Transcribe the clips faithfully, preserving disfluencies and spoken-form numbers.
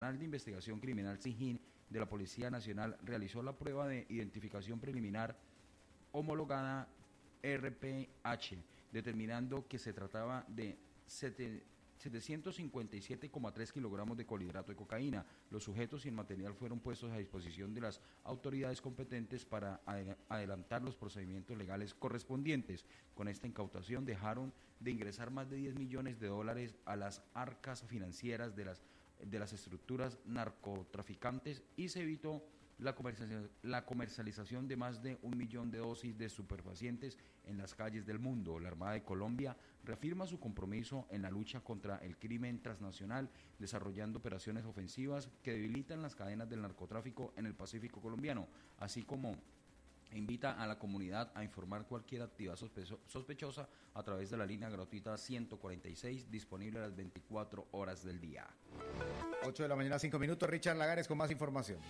Personal de Investigación Criminal SIJIN de la Policía Nacional realizó la prueba de identificación preliminar homologada R P H, determinando que se trataba de setecientos cincuenta y siete coma tres kilogramos de clorhidrato de cocaína. Los sujetos y el material fueron puestos a disposición de las autoridades competentes para adelantar los procedimientos legales correspondientes. Con esta incautación dejaron de ingresar más de diez millones de dólares a las arcas financieras de las, de las estructuras narcotraficantes y se evitó La comercialización, la comercialización de más de un millón de dosis de estupefacientes en las calles del mundo. La Armada de Colombia reafirma su compromiso en la lucha contra el crimen transnacional, desarrollando operaciones ofensivas que debilitan las cadenas del narcotráfico en el Pacífico colombiano, así como invita a la comunidad a informar cualquier actividad sospechosa a través de la línea gratuita ciento cuarenta y seis, disponible a las veinticuatro horas del día. ocho de la mañana, cinco minutos. Richard Lagares con más información.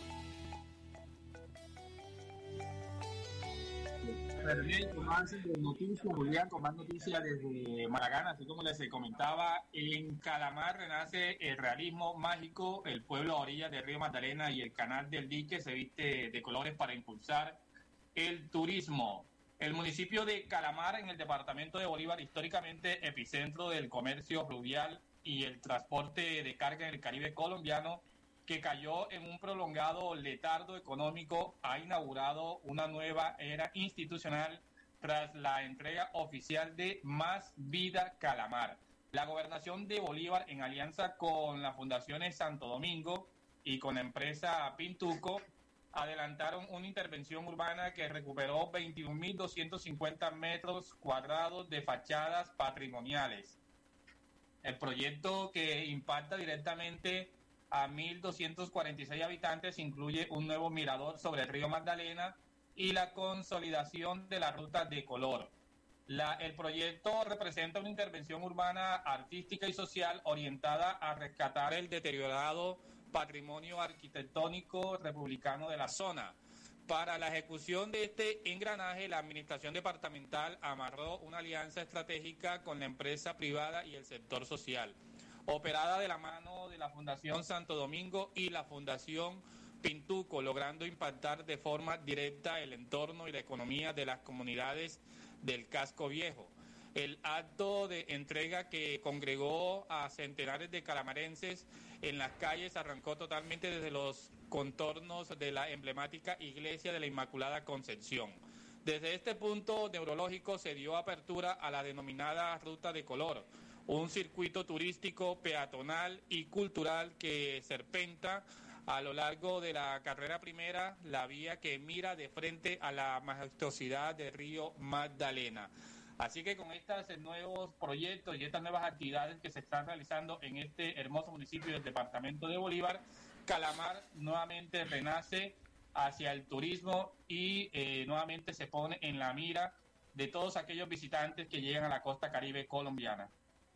Bien, con más noticias, Julián, con más noticias desde Maragana, así como les comentaba, en Calamar renace el realismo mágico, el pueblo a orillas del río Magdalena y el canal del dique se viste de colores para impulsar el turismo. El municipio de Calamar, en el departamento de Bolívar, históricamente epicentro del comercio fluvial y el transporte de carga en el Caribe colombiano, que cayó en un prolongado letargo económico, ha inaugurado una nueva era institucional tras la entrega oficial de Más Vida Calamar. La gobernación de Bolívar, en alianza con las fundaciones Santo Domingo y con la empresa Pintuco, adelantaron una intervención urbana que recuperó veintiún mil doscientos cincuenta metros cuadrados de fachadas patrimoniales. El proyecto, que impacta directamente a mil doscientos cuarenta y seis habitantes, incluye un nuevo mirador sobre el río Magdalena y la consolidación de la ruta de color. La, el proyecto representa una intervención urbana, artística y social orientada a rescatar el deteriorado patrimonio arquitectónico republicano de la zona. Para la ejecución de este engranaje, la administración departamental amarró una alianza estratégica con la empresa privada y el sector social, operada de la mano de la Fundación Santo Domingo y la Fundación Pintuco, logrando impactar de forma directa el entorno y la economía de las comunidades del casco viejo. El acto de entrega, que congregó a centenares de calamarenses en las calles, arrancó totalmente desde los contornos de la emblemática iglesia de la Inmaculada Concepción. Desde este punto neurológico se dio apertura a la denominada Ruta de Color, un circuito turístico, peatonal y cultural que serpenta a lo largo de la carrera primera, la vía que mira de frente a la majestuosidad del río Magdalena. Así que con estos nuevos proyectos y estas nuevas actividades que se están realizando en este hermoso municipio del departamento de Bolívar, Calamar nuevamente renace hacia el turismo y eh, nuevamente se pone en la mira de todos aquellos visitantes que llegan a la costa caribe colombiana.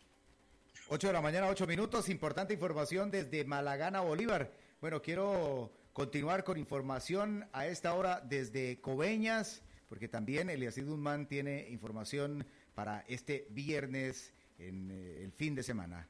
ocho de la mañana, ocho minutos, importante información desde Malagana, Bolívar. Bueno, quiero continuar con información a esta hora desde Coveñas, porque también Eliacid Guzmán tiene información para este viernes, en eh, el fin de semana.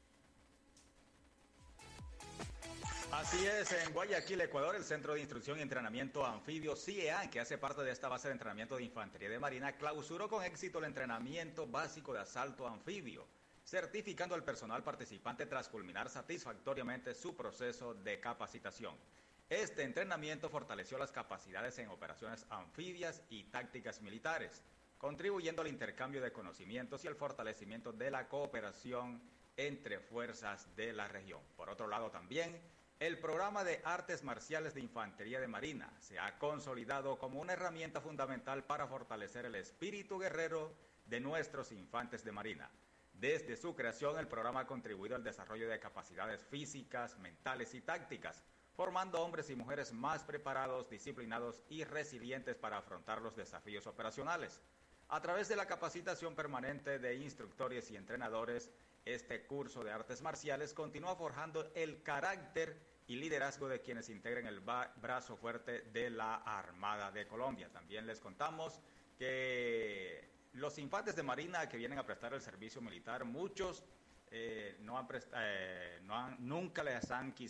Así es, en Guayaquil, Ecuador, el Centro de Instrucción y Entrenamiento Anfibio C I E A, que hace parte de esta base de entrenamiento de Infantería de Marina, clausuró con éxito el entrenamiento básico de asalto anfibio, certificando al personal participante tras culminar satisfactoriamente su proceso de capacitación. Este entrenamiento fortaleció las capacidades en operaciones anfibias y tácticas militares, contribuyendo al intercambio de conocimientos y al fortalecimiento de la cooperación entre fuerzas de la región. Por otro lado, también el programa de artes marciales de Infantería de Marina se ha consolidado como una herramienta fundamental para fortalecer el espíritu guerrero de nuestros infantes de Marina. Desde su creación, el programa ha contribuido al desarrollo de capacidades físicas, mentales y tácticas, formando hombres y mujeres más preparados, disciplinados y resilientes para afrontar los desafíos operacionales. A través de la capacitación permanente de instructores y entrenadores, este curso de artes marciales continúa forjando el carácter y liderazgo de quienes integran el brazo fuerte de la Armada de Colombia. También les contamos que los infantes de Marina que vienen a prestar el servicio militar, muchos eh, no han presta, eh, no han, nunca les han quis,